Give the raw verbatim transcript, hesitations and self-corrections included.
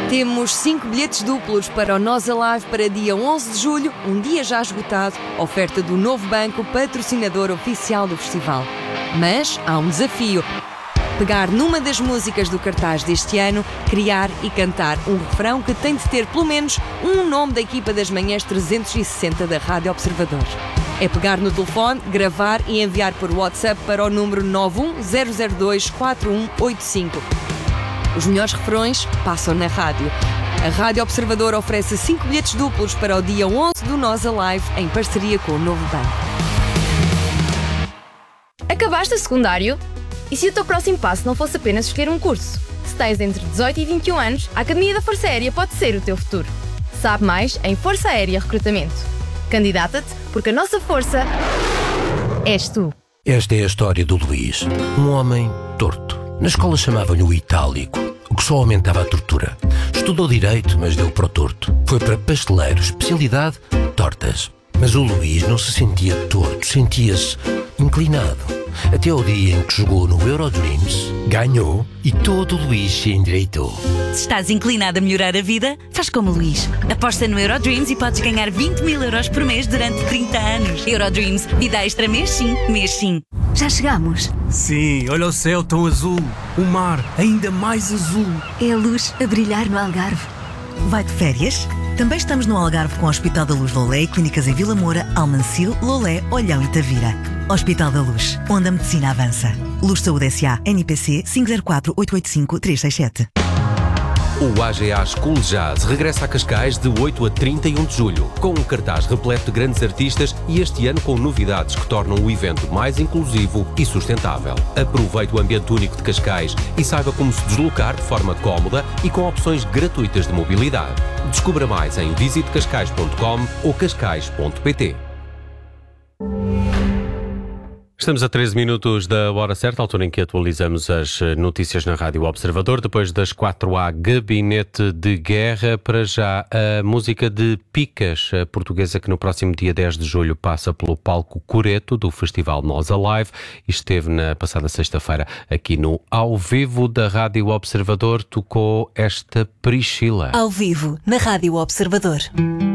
Temos cinco bilhetes duplos para o Nós Alive para dia onze de julho, um dia já esgotado, oferta do Novo Banco, patrocinador oficial do festival. Mas há um desafio. Pegar numa das músicas do cartaz deste ano, criar e cantar um refrão que tem de ter pelo menos um nome da equipa das manhãs trezentos e sessenta da Rádio Observador. É pegar no telefone, gravar e enviar por WhatsApp para o número nove um zero zero dois quatro um oito cinco. Os melhores refrões passam na rádio. A Rádio Observador oferece cinco bilhetes duplos para o dia onze do Nós Alive, em parceria com o Novo Banco. Acabaste o secundário? E se o teu próximo passo não fosse apenas escolher um curso? Se tens entre dezoito e vinte e um anos, a Academia da Força Aérea pode ser o teu futuro. Sabe mais em Força Aérea Recrutamento. Candidata-te, porque a nossa força és tu. Esta é a história do Luís, um homem torto. Na escola chamavam-lhe o Itálico, o que só aumentava a tortura. Estudou Direito, mas deu para o torto. Foi para pasteleiro, especialidade, tortas. Mas o Luís não se sentia torto, sentia-se inclinado. Até ao dia em que jogou no Eurodreams, ganhou e todo o Luís se endireitou. Se estás inclinado a melhorar a vida, faz como o Luís. Aposta no Eurodreams e podes ganhar vinte mil euros por mês durante trinta anos. Eurodreams, vida extra mês sim, mês sim. Já chegamos? Sim, olha o céu tão azul, o mar ainda mais azul. É a luz a brilhar no Algarve. Vai de férias? Também estamos no Algarve com o Hospital da Luz Lolé e clínicas em Vila Moura, Almancil, Lolé, Olhão e Tavira. Hospital da Luz, onde a medicina avança. Luz Saúde S A, N P C cinco zero quatro oito oito cinco três seis sete. O A G A School Jazz regressa a Cascais de oito a trinta e um de julho, com um cartaz repleto de grandes artistas e este ano com novidades que tornam o evento mais inclusivo e sustentável. Aproveite o ambiente único de Cascais e saiba como se deslocar de forma cómoda e com opções gratuitas de mobilidade. Descubra mais em visite cascais ponto com ou cascais ponto pt. Estamos a treze minutos da hora certa, altura em que atualizamos as notícias na Rádio Observador. Depois das quatro há Gabinete de Guerra. Para já, a música de Picas, a portuguesa que no próximo dia dez de julho passa pelo palco Coreto do Festival Nós Alive e esteve na passada sexta-feira aqui no Ao Vivo da Rádio Observador. Tocou esta Priscila. Ao vivo, na Rádio Observador.